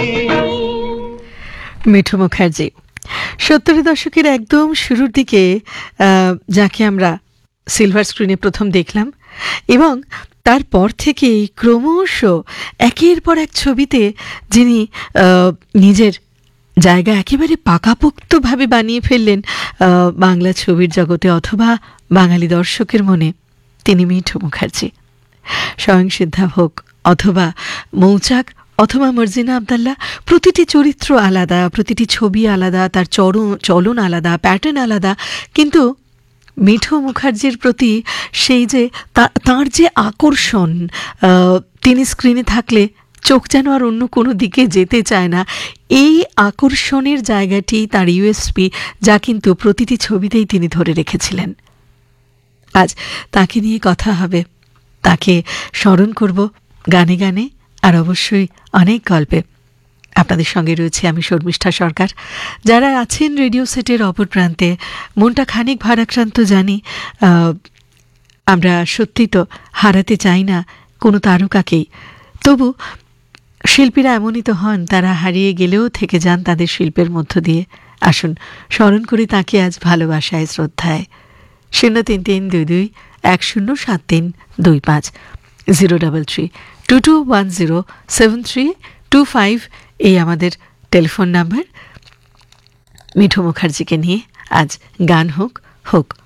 মিঠু মুখার্জি 70-এর দশকের একদম শুরুর দিকে যাকে আমরা সিলভার স্ক্রিনে প্রথম দেখলাম এবং তারপর থেকেই ক্রমশ একের পর এক ছবিতে যিনি নিজের জায়গা একেবারে পাকাপোক্তভাবে বানিয়ে ফেললেন বাংলা ছবির জগতে অথবা বাঙালি দর্শকের মনে, তিনি মিঠু মুখার্জি। স্বয়ংসিদ্ধা হোক অথবা মৌচাক অথবা মর্জিনা আবদাল্লাহ, প্রতিটি চরিত্র আলাদা, প্রতিটি ছবি আলাদা, তার চলন আলাদা, প্যাটার্ন আলাদা, কিন্তু মিঠু মুখার্জির প্রতি সেই যে তাঁর যে আকর্ষণ, তিনি স্ক্রিনে থাকলে চোখ যেন আর অন্য কোনো দিকে যেতে চায় না, এই আকর্ষণের জায়গাটি তার ইউএসপি, যা কিন্তু প্রতিটি ছবিতেই তিনি ধরে রেখেছিলেন। আজ তাকে নিয়ে কথা হবে, তাকে স্মরণ করব গানে গানে আর অবশ্যই অনেক গল্পে। আপনাদের সঙ্গে রয়েছে আমি শর্মিষ্ঠা সরকার। যারা আছেন রেডিও সেটের অপর প্রান্তে, মনটা খানিক ভারাক্রান্ত জানি। আমরা সত্যি তো হারাতে চাই না কোনো তারকাকেই, তবু শিল্পীরা এমনই তো হন, তারা হারিয়ে গেলেও থেকে যান তাদের শিল্পের মধ্য দিয়ে। আসুন স্মরণ করি তাকে আজ ভালোবাসায়, শ্রদ্ধায়। 0332210732 03322107325 এই আমাদের টেলিফোন নাম্বার। মিঠু মুখার্জিকে নিয়ে আজ গান হোক